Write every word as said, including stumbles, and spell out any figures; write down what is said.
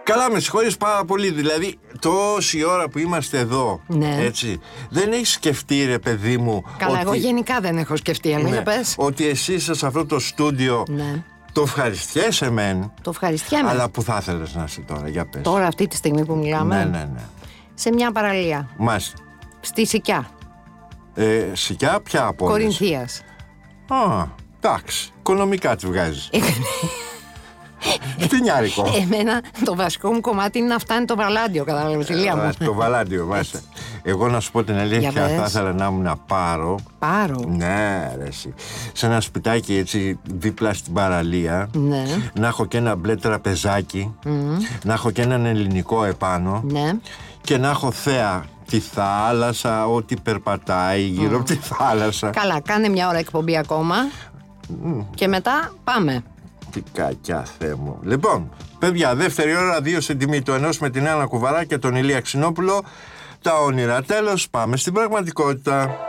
Καλά, με συγχωρείς πάρα πολύ. Δηλαδή, τόση ώρα που είμαστε εδώ, ναι. έτσι, δεν έχεις σκεφτεί, ρε παιδί μου. Καλά, ότι... εγώ γενικά δεν έχω σκεφτεί, αλλά ναι, πες. Ότι εσύ είσαι σε αυτό το στούντιο. Ναι. Το ευχαριστιέσαι μεν. Το ευχαριστιέμαι. Αλλά που θα ήθελες να είσαι τώρα, για πες. Τώρα, αυτή τη στιγμή που μιλάμε. Ναι, ναι, ναι. Σε μια παραλία. Μάλιστα. Στη Σικιά. Ε, Σικιά, ποια από όλες? Κορινθίας. Α, εντάξει. Οικονομικά τη βγάζεις. Φτηνιάρικο. Εμένα το βασικό μου κομμάτι είναι να φτάνει το βαλάντιο, κατάλαβες, ηλία μου. Το βαλάντιο, μάλιστα. Εγώ να σου πω την αλήθεια, θα ήθελα να ήμουν να πάρω. Πάρω. Ναι, ρε εσύ. Σε ένα σπιτάκι έτσι δίπλα στην παραλία. Ναι. Να έχω και ένα μπλε τραπεζάκι. Mm. Να έχω και έναν ελληνικό επάνω. Ναι. Και να έχω θέα τη θάλασσα, ό,τι περπατάει γύρω mm. από τη θάλασσα. Καλά, κάνε μια ώρα εκπομπή ακόμα. Mm. Και μετά πάμε. Τι κακιά, Θεέ μου. Λοιπόν, παιδιά, δεύτερη ώρα, δύο στην τιμή του ενός με την Άννα Κουβαρά και τον Ηλία Ξινόπουλο. Τα όνειρα τέλος, πάμε στην πραγματικότητα.